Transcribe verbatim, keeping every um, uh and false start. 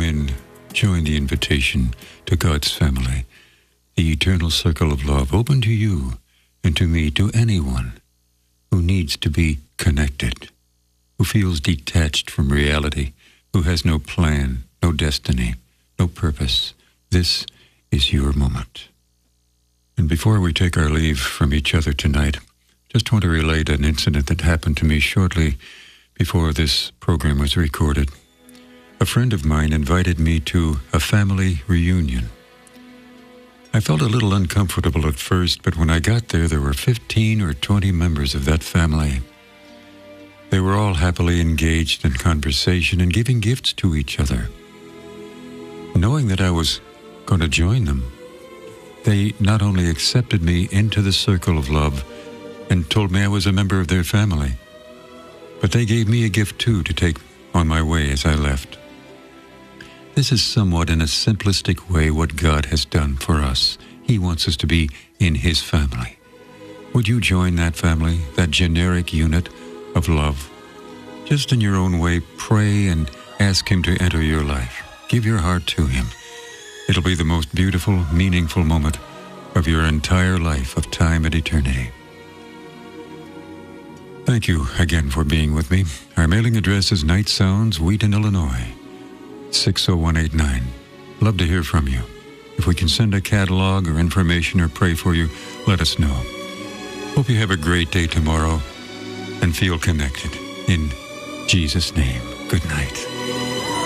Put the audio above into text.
join, join the invitation to God's family, the eternal circle of love open to you and to me, to anyone who needs to be connected, who feels detached from reality, who has no plan, no destiny, no purpose. This is your moment. And before we take our leave from each other tonight, just want to relate an incident that happened to me shortly before this program was recorded. A friend of mine invited me to a family reunion. I felt a little uncomfortable at first, but when I got there, there were fifteen or twenty members of that family. They were all happily engaged in conversation and giving gifts to each other. Knowing that I was going to join them, they not only accepted me into the circle of love and told me I was a member of their family, but they gave me a gift too to take on my way as I left. This is somewhat in a simplistic way what God has done for us. He wants us to be in His family. Would you join that family, that generic unit of love? Just in your own way, pray and ask Him to enter your life. Give your heart to Him. It'll be the most beautiful, meaningful moment of your entire life of time and eternity. Thank you again for being with me. Our mailing address is Night Sounds, Wheaton, Illinois, six oh one eight nine. Love to hear from you. If we can send a catalog or information or pray for you, let us know. Hope you have a great day tomorrow and feel connected. In Jesus' name, good night.